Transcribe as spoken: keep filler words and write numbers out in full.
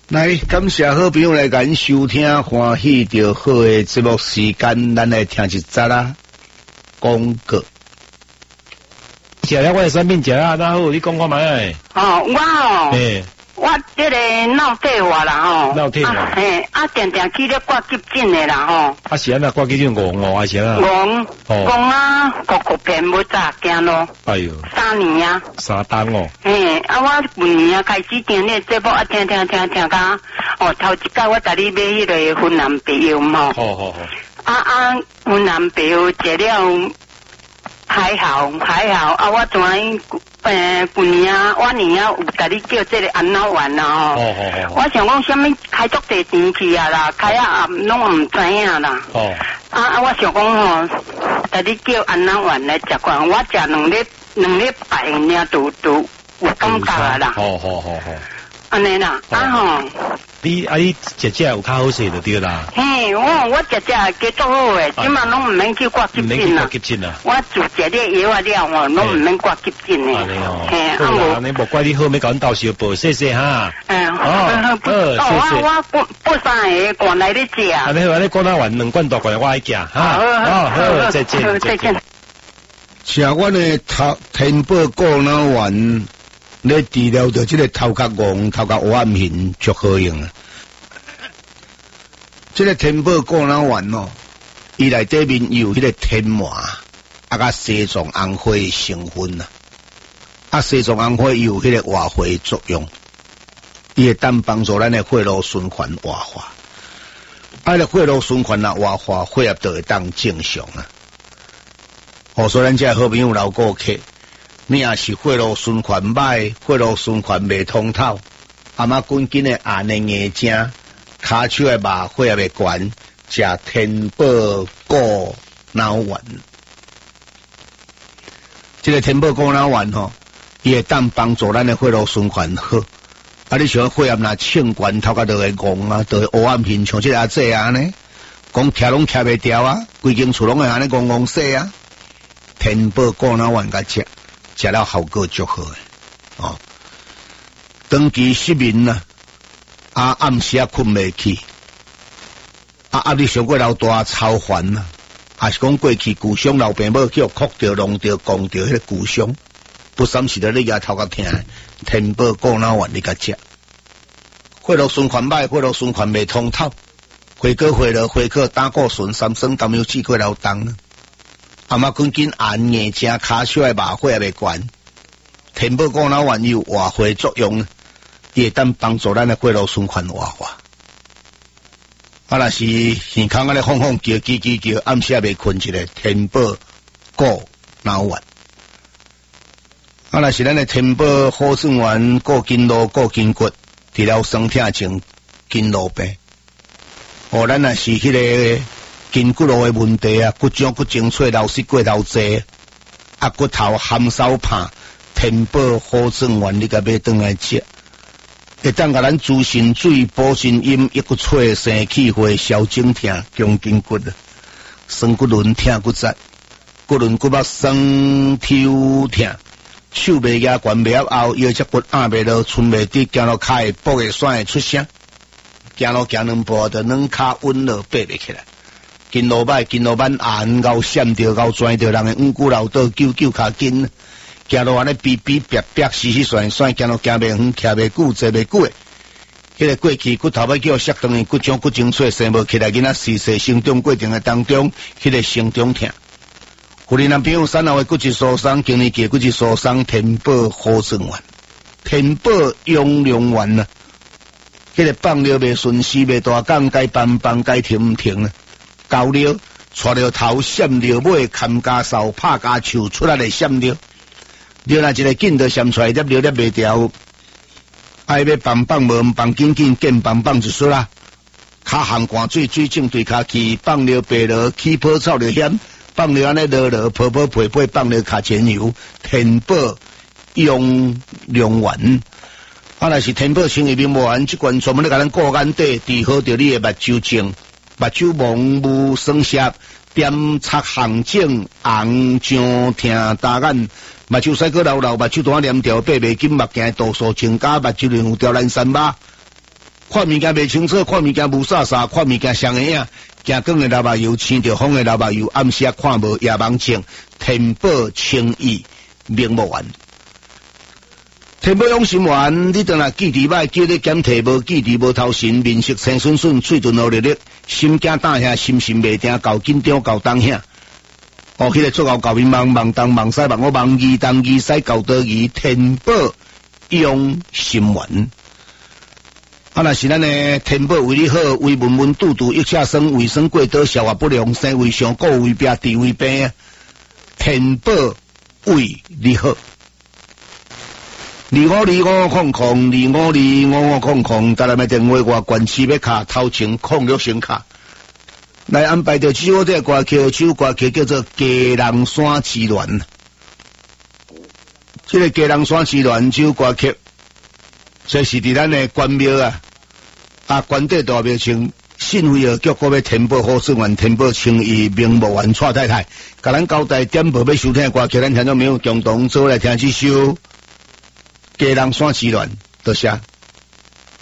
来，感谢好朋友来咱收听欢喜就好的节目时间，咱来听一则啦广告。 食了我的产品食啊，那好，你讲看卖。 哦，我哦， 嘿， 我这个脑退化啦吼， 脑退化， 嘿，啊，定定去咧挂急诊的啦吼。 啊是安那挂急诊五五还是啊？ 五，五啊，国国片要早行咯。哎呦，三年啊。 三档哦。 嘿，啊，我旧年啊开始听咧节目啊，听听听听甲，哦，头一届我带你买迄个芬兰啤酒嘛。 好好好。 啊啊，芬兰啤酒食了还好还好，啊，我昨天。诶，旧年啊，我年啊有甲你叫这个安老丸啦吼。哦哦哦。我想讲什么开足地钱去啊啦，开啊拢唔知影啦。哦。啊啊，我想讲吼，甲你叫安老丸来食看，我食两日两日拜尔都都有感觉啊啦。好好好好。安尼啦，啊吼。 你啊你食食有较好势就对啦。 嘿，我我食食加足好诶，即嘛拢唔免去挂急诊啦。 急诊啦。我就食啲药啊了吼，拢唔免挂急诊诶。 安尼哦。嘿，啊无。你无怪你好，咪甲阮到时报谢谢哈。 嗯。哦。哦，我我不不三个罐来咧食。 安尼安尼讲那完两罐大罐我爱食哈。好，好，再见再见。 食阮的头天宝果脑丸。咧治疗着即个头壳戆、头壳黑暗型足好用啊！即个天宝果脑丸哦，伊内底面有迄个天麻啊，甲西藏红花成分啊，啊西藏红花有迄个活血作用，伊会当帮助咱的血路循环活化，啊，咧血路循环啊活化，血液就会当正常啊。哦，所以咱这好朋友老顾客。你也是血路循环歹，血路循环未通透，阿妈赶紧的按的眼睛，骹手的麻血也未悬，食天宝果脑丸。这个天宝果脑丸吼，伊会当帮助咱的血路循环好。啊，你想血压若清悬，头壳就会戆啊，就会黑暗面像这个阿姐啊呢，讲徛拢徛袂掉啊，规间厝拢会安尼戆戆洗啊。天宝果脑丸甲食。食了效果足好诶，哦，长期失眠啊，啊暗时啊困袂去，啊压力上过老大超烦啊，还是讲过去旧伤老病母叫哭着、弄着、讲着迄个旧伤，不三时的你牙头壳疼，天宝果脑丸你甲食，血路循环歹，血路循环未通透，血果血了血可胆固醇、三酸甘油脂过老重啊。阿妈赶紧按眼睛，骹手的麻血也未悬。天宝果脑丸有活血作用，伊会当帮助咱的血路循环活化。啊，若是耳孔安尼晃晃叫、叽叽叫，暗时也未困一个天宝果脑丸。啊，若是咱的天宝好转丸、固筋络、固筋骨，治疗酸痛症、筋络病。哦，咱若是迄个。筋骨路的问题啊，骨浆骨精粹流失过流济，啊骨头含梢怕，天宝好转丸你甲买转来食，会当甲咱滋肾水、补肾阴、抑骨脆、生气血、消肿痛、强筋骨啊，酸骨轮痛骨折，骨轮骨肉酸抽痛，手袂压悬袂压后，腰脊骨压袂落，寸袂直，行路骹会跛会酸会出声，行路行两步就软骹稳落爬袂起来。筋络歹，筋络板硬咬闪着，咬钻着，人的五骨老倒，揪揪骹筋，行路安尼逼逼逼逼，死死甩甩，行路行袂远，徛袂久，坐袂久诶。迄个过去骨头要叫摔断的骨浆骨精髓生无起来，囡仔时势成长过程的当中，迄个成长痛。互你男朋友产后的骨质疏松，经年期骨质疏松，天宝好转丸，天宝养良丸啊！迄个放尿袂顺时，袂大杠，该放放，该停唔停啊！高尿，带着头闪尿尾，砍家扫，拍家手，出来的闪尿。尿若一个紧就闪出来，粒尿粒袂掉。爱要棒棒无棒紧紧，见棒棒就输啦。骹含汗水，水浸对骹去，放尿白落，起泡臭就险。放尿安尼落落，泡泡配配，放尿卡前油，天宝用良丸。啊，若是天宝生意面无完，即款专门咧甲咱顾眼底，治好着你的目睭症。目睭蒙雾酸涩，点擦红肿，红肿疼大眼，目睭使个流流，目睭大黏条，爬袂紧，目镜度数增加，目睭有条蓝山疤， 看物件袂清楚，看物件无煞煞，看物件双影，行光的老目油，青着风的老目油，暗时看无夜盲症，天宝清意名无完。天宝养心丸，你当来记伫歹，叫你检体无记伫无头神，面色青顺顺，嘴唇黑绿绿，心惊胆吓，心神袂定，搞紧张搞当吓。哦，迄、那个做到搞面忙忙东忙西忙我忙二东二西搞多二，天宝养心丸。啊，若是咱呢，天宝为你好，胃闷闷肚肚，一下生胃酸过多，消化不良，生胃上过胃病、治胃病，天宝为你好。二五二五空空，二五二五五空空，再来买电话外关市要卡头前控六星卡，来安排着这首这歌曲，这首歌曲叫做《鸡人山之恋》。这个《鸡人山之恋》这首歌曲，这是伫咱的关庙啊，啊关帝大庙前信辉儿叫各位天宝好顺丸、天宝清意名无完蔡太太，甲咱交代点播要收听的歌曲，咱听到没有？共同做来听这首。鸡人山之恋，多谢。